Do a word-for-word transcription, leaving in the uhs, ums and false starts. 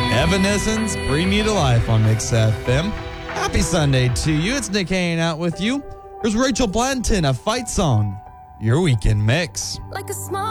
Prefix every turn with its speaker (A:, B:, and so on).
A: Evanescence, Bring Me to Life on Mix F M. Happy Sunday to you. It's Nick hanging out with you. Here's Rachel Blanton, A Fight Song, your weekend mix.
B: Like a small